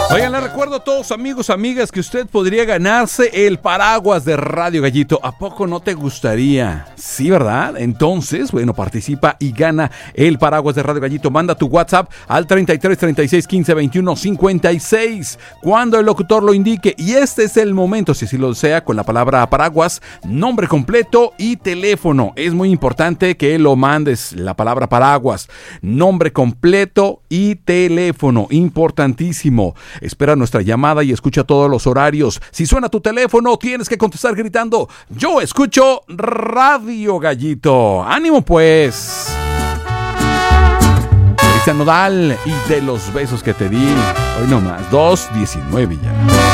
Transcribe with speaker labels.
Speaker 1: Oigan, les recuerdo a todos amigos, amigas, que usted podría ganarse el paraguas de Radio Gallito. ¿A poco no te gustaría? Sí, ¿verdad? Entonces, bueno, participa y gana el paraguas de Radio Gallito. Manda tu WhatsApp al 33 36 15 21 56 cuando el locutor lo indique. Y este es el momento, si así lo desea, con la palabra paraguas, nombre completo y teléfono. Es muy importante que lo mandes, la palabra paraguas, nombre completo y teléfono. Importantísimo. Espera nuestra llamada y escucha todos los horarios. Si suena tu teléfono, tienes que contestar gritando: yo escucho Radio Gallito. ¡Ánimo, pues! Cristian Nodal y De los besos que te di. Hoy nomás, 2:19 ya.